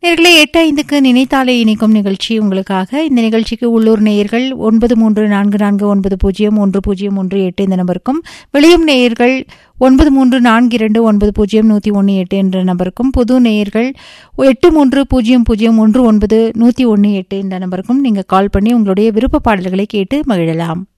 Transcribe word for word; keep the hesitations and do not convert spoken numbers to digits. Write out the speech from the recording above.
நேயர்களே, எட்டு ஐந்துக்கு நினைத்தாலே இணைக்கும் நிகழ்ச்சி உங்களுக்காக. இந்த நிகழ்ச்சிக்கு உள்ளூர் நேயர்கள் ஒன்பது மூன்று நான்கு நான்கு ஒன்பது பூஜ்ஜியம் ஒன்று பூஜ்ஜியம் ஒன்று எட்டு இந்த நம்பருக்கும், வெளியும் நேயர்கள் ஒன்பது மூன்று நான்கு இரண்டு ஒன்பது பூஜ்ஜியம் நூற்றி ஒன்று எட்டு என்ற நம்பருக்கும், புது நேயர்கள் எட்டு மூன்று பூஜ்ஜியம் பூஜ்ஜியம் ஒன்று ஒன்பது நூற்றி ஒன்று எட்டு இந்த நம்பருக்கும் நீங்கள் கால் பண்ணி உங்களுடைய விருப்ப பாடல்களை கேட்டு மகிழலாம்.